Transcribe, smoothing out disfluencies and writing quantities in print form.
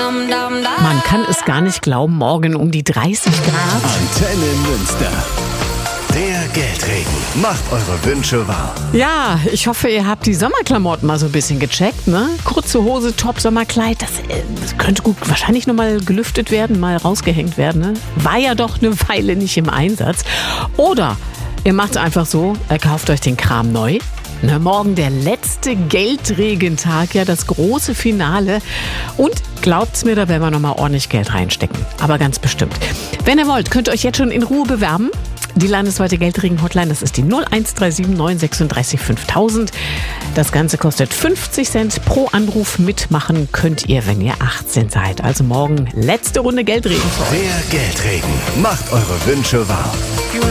Man kann es gar nicht glauben, morgen um die 30 Grad. Antenne Münster. Der Geldregen macht eure Wünsche wahr. Ja, ich hoffe, ihr habt die Sommerklamotten mal so ein bisschen gecheckt, ne? Kurze Hose, Top, Sommerkleid, das könnte gut wahrscheinlich nochmal gelüftet werden, mal rausgehängt werden, ne? War ja doch eine Weile nicht im Einsatz. Oder ihr macht es einfach so, kauft euch den Kram neu. Na, morgen der letzte Geldregentag, ja, das große Finale. Und glaubt's mir, da werden wir nochmal ordentlich Geld reinstecken. Aber ganz bestimmt. Wenn ihr wollt, könnt ihr euch jetzt schon in Ruhe bewerben. Die landesweite Geldregen-Hotline, das ist die 0137 936 5000. Das Ganze kostet 50 Cent pro Anruf. Mitmachen könnt ihr, wenn ihr 18 seid. Also morgen letzte Runde Geldregen für euch. Der Geldregen macht eure Wünsche wahr.